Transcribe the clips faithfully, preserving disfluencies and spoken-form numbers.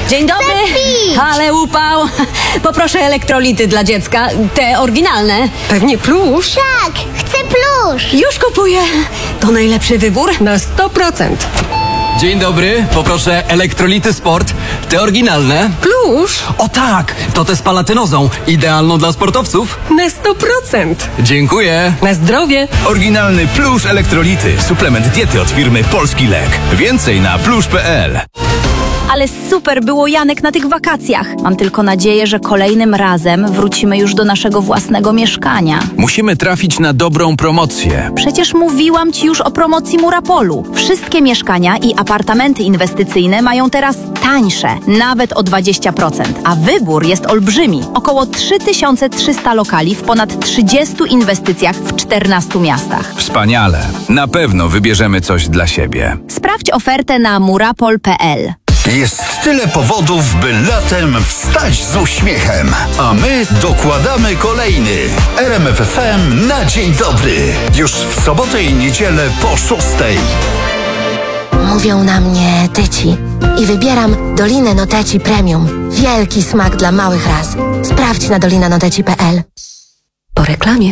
Dzień dobry. Ale upał. Poproszę elektrolity dla dziecka. Te oryginalne. Pewnie plusz. Tak, chcę plusz. Już kupuję. To najlepszy wybór. Na sto procent. Dzień dobry, poproszę elektrolity sport, te oryginalne. Plusz. O tak, to te z palatynozą, idealną dla sportowców. Na sto procent. Dziękuję. Na zdrowie. Oryginalny plusz elektrolity, suplement diety od firmy Polski Lek. Więcej na plusz kropka pe el. Ale super było, Janek, na tych wakacjach. Mam tylko nadzieję, że kolejnym razem wrócimy już do naszego własnego mieszkania. Musimy trafić na dobrą promocję. Przecież mówiłam Ci już o promocji Murapolu. Wszystkie mieszkania i apartamenty inwestycyjne mają teraz tańsze, nawet o dwadzieścia procent. A wybór jest olbrzymi. Około trzy tysiące trzysta lokali w ponad trzydziestu inwestycjach w czternastu miastach. Wspaniale. Na pewno wybierzemy coś dla siebie. Sprawdź ofertę na murapol kropka pe el. Jest tyle powodów, by latem wstać z uśmiechem. A my dokładamy kolejny. R M F F M na dzień dobry. Już w sobotę i niedzielę po szóstej. Mówią na mnie Tyci i wybieram Dolinę Noteci Premium. Wielki smak dla małych ras. Sprawdź na dolina noteci kropka pe el. Po reklamie.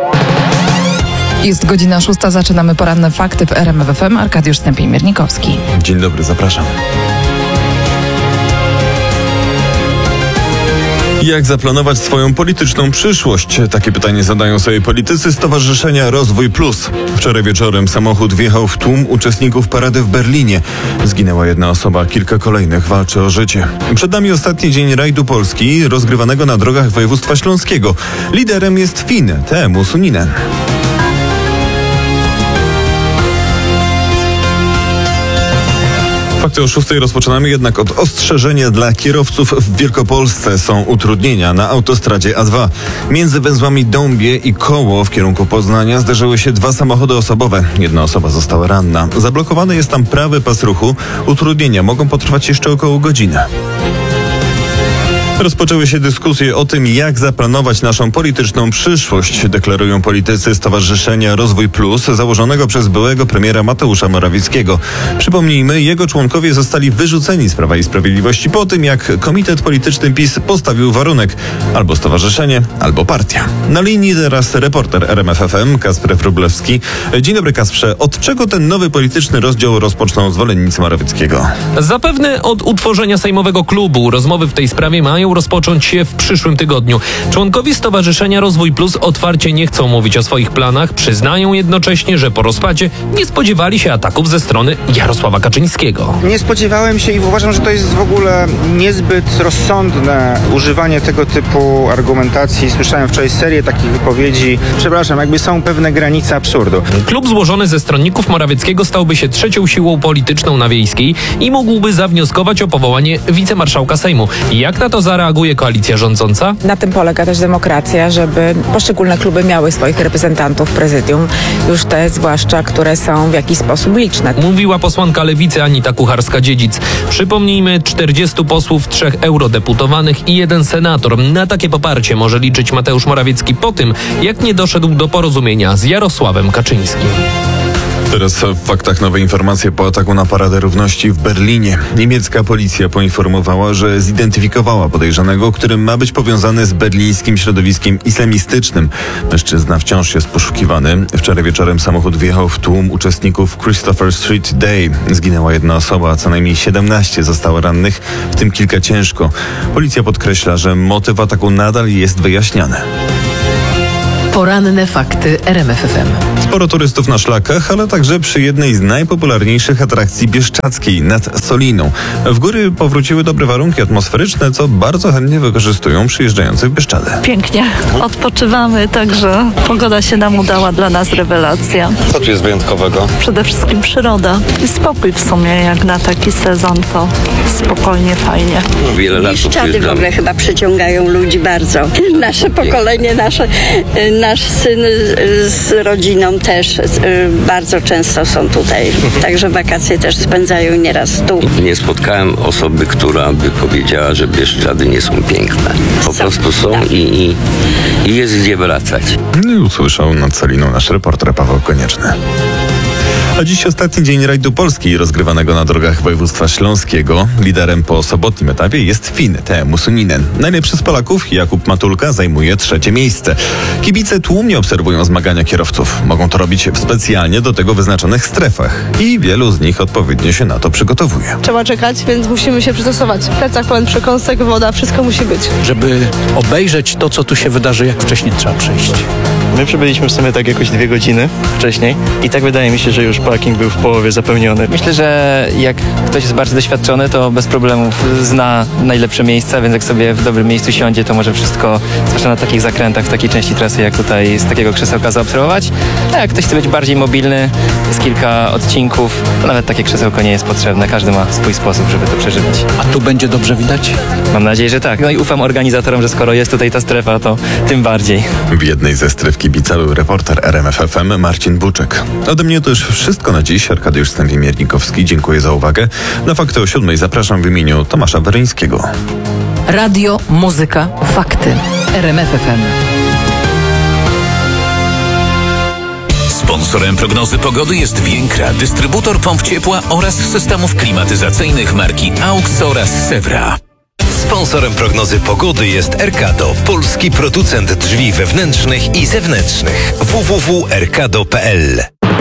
Jest godzina szósta, zaczynamy poranne fakty w R M F F M. Arkadiusz Stępień-Miernikowski. Dzień dobry, zapraszam. Jak zaplanować swoją polityczną przyszłość? Takie pytanie zadają sobie politycy Stowarzyszenia Rozwój Plus. Wczoraj wieczorem samochód wjechał w tłum uczestników parady w Berlinie. Zginęła jedna osoba, kilka kolejnych walczy o życie. Przed nami ostatni dzień rajdu Polski, rozgrywanego na drogach województwa śląskiego. Liderem jest Finn, Teemu Suninen. Fakty o szóstej rozpoczynamy jednak od ostrzeżenia dla kierowców. W Wielkopolsce są utrudnienia na autostradzie A dwa. Między węzłami Dąbie i Koło w kierunku Poznania zderzyły się dwa samochody osobowe. Jedna osoba została ranna. Zablokowany jest tam prawy pas ruchu. Utrudnienia mogą potrwać jeszcze około godziny. Rozpoczęły się dyskusje o tym, jak zaplanować naszą polityczną przyszłość, deklarują politycy Stowarzyszenia Rozwój Plus, założonego przez byłego premiera Mateusza Morawieckiego. Przypomnijmy, jego członkowie zostali wyrzuceni z Prawa i Sprawiedliwości po tym, jak Komitet Polityczny PiS postawił warunek: albo stowarzyszenie, albo partia. Na linii teraz reporter R M F F M Kacper Wróblewski. Dzień dobry, Kacprze. Od czego ten nowy polityczny rozdział rozpoczną zwolennicy Morawieckiego? Zapewne od utworzenia sejmowego klubu. Rozmowy w tej sprawie mają rozpocząć się w przyszłym tygodniu. Członkowie Stowarzyszenia Rozwój Plus otwarcie nie chcą mówić o swoich planach, przyznają jednocześnie, że po rozpadzie nie spodziewali się ataków ze strony Jarosława Kaczyńskiego. Nie spodziewałem się i uważam, że to jest w ogóle niezbyt rozsądne używanie tego typu argumentacji. Słyszałem wczoraj serię takich wypowiedzi. Przepraszam, jakby są pewne granice absurdu. Klub złożony ze stronników Morawieckiego stałby się trzecią siłą polityczną na Wiejskiej i mógłby zawnioskować o powołanie wicemarszałka Sejmu. Jak na to zareaguje koalicja rządząca? Na tym polega też demokracja, żeby poszczególne kluby miały swoich reprezentantów w prezydium, już te zwłaszcza, które są w jakiś sposób liczne. Mówiła posłanka Lewicy Anita Kucharska-Dziedzic. Przypomnijmy, czterdziestu posłów, trzech eurodeputowanych i jeden senator. Na takie poparcie może liczyć Mateusz Morawiecki po tym, jak nie doszedł do porozumienia z Jarosławem Kaczyńskim. Teraz w faktach nowe informacje po ataku na Paradę Równości w Berlinie. Niemiecka policja poinformowała, że zidentyfikowała podejrzanego, który ma być powiązany z berlińskim środowiskiem islamistycznym. Mężczyzna wciąż jest poszukiwany. Wczoraj wieczorem samochód wjechał w tłum uczestników Christopher Street Day. Zginęła jedna osoba, a co najmniej siedemnaście zostało rannych, w tym kilka ciężko. Policja podkreśla, że motyw ataku nadal jest wyjaśniany. Poranne fakty R M F F M. Sporo turystów na szlakach, ale także przy jednej z najpopularniejszych atrakcji bieszczadzkiej nad Soliną. W góry powróciły dobre warunki atmosferyczne, co bardzo chętnie wykorzystują przyjeżdżający w Bieszczady. Pięknie. Odpoczywamy, także pogoda się nam udała, dla nas rewelacja. Co tu jest wyjątkowego? Przede wszystkim przyroda i spokój w sumie, jak na taki sezon, to spokojnie, fajnie. Wiele lat Bieszczady w ogóle chyba przyciągają ludzi bardzo. Nasze pokolenie, nasze, nasz syn z rodziną też bardzo często są tutaj. Także wakacje też spędzają nieraz tu. Nie spotkałem osoby, która by powiedziała, że Bieszczady nie są piękne. Po są, prostu są tak. i, i, i jest gdzie wracać. I usłyszał nad Soliną nasz reporter Paweł Konieczny. A dziś ostatni dzień rajdu Polski rozgrywanego na drogach województwa śląskiego. Liderem po sobotnim etapie jest Fin Teemu Suninen. Najlepszy z Polaków, Jakub Matulka, zajmuje trzecie miejsce. Kibice tłumnie obserwują zmagania kierowców. Mogą to robić w specjalnie do tego wyznaczonych strefach i wielu z nich odpowiednio się na to przygotowuje. Trzeba czekać, więc musimy się przystosować. Plecak pełen przekąsek, woda, wszystko musi być. Żeby obejrzeć to, co tu się wydarzy, jak wcześniej trzeba przyjść. My przybyliśmy w sumie tak jakoś dwie godziny wcześniej i tak wydaje mi się, że już parking był w połowie zapełniony. Myślę, że jak ktoś jest bardzo doświadczony, to bez problemów zna najlepsze miejsca, więc jak sobie w dobrym miejscu siądzie, to może wszystko, zwłaszcza na takich zakrętach, w takiej części trasy, jak tutaj z takiego krzesełka zaobserwować. A jak ktoś chce być bardziej mobilny, jest kilka odcinków, to nawet takie krzesełko nie jest potrzebne. Każdy ma swój sposób, żeby to przeżywać. A tu będzie dobrze widać? Mam nadzieję, że tak. No i ufam organizatorom, że skoro jest tutaj ta strefa, to tym bardziej. W jednej ze stref kibica był reporter R M F F M Marcin Buczek. Ode mnie to już wszystko na dziś. Arkadiusz Stępimiernikowski, dziękuję za uwagę. Na Fakty o siódmej zapraszam w imieniu Tomasza Weryńskiego. Radio, muzyka, fakty. R M F F M. Sponsorem prognozy pogody jest Więkra, dystrybutor pomp ciepła oraz systemów klimatyzacyjnych marki AUX oraz Sewra. Sponsorem prognozy pogody jest Erkado, polski producent drzwi wewnętrznych i zewnętrznych. w w w kropka erkado kropka p l.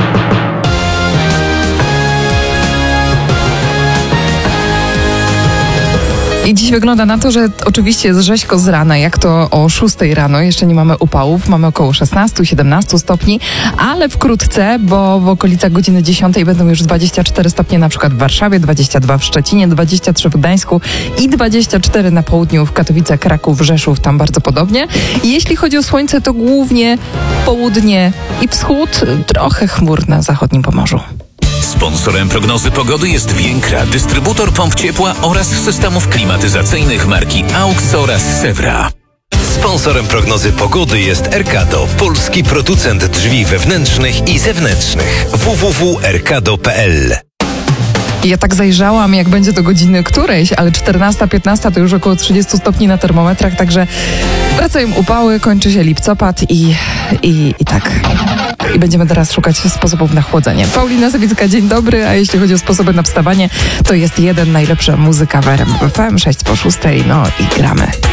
I dziś wygląda na to, że oczywiście jest rzeźko z rana, jak to o szóstej rano. Jeszcze nie mamy upałów, mamy około szesnaście siedemnaście stopni, ale wkrótce, bo w okolicach godziny dziesiątej będą już dwadzieścia cztery stopnie na przykład w Warszawie, dwadzieścia dwa w Szczecinie, dwadzieścia trzy w Gdańsku i dwadzieścia cztery na południu w Katowicach, Kraków, Rzeszów, tam bardzo podobnie. I jeśli chodzi o słońce, to głównie południe i wschód, trochę chmur na zachodnim Pomorzu. Sponsorem prognozy pogody jest Więkra, dystrybutor pomp ciepła oraz systemów klimatyzacyjnych marki AUX oraz Sewra. Sponsorem prognozy pogody jest Erkado, polski producent drzwi wewnętrznych i zewnętrznych. w w w kropka erkado kropka p l. Ja tak zajrzałam, jak będzie do godziny którejś, ale czternasta piętnasta to już około trzydzieści stopni na termometrach, także wracają upały, kończy się lipcopad i, i, i tak. I będziemy teraz szukać sposobów na chłodzenie. Paulina Sawicka, dzień dobry, a jeśli chodzi o sposoby na wstawanie, to jest jeden najlepsza muzyka w R M F F M, sześć po szóstej, no i gramy.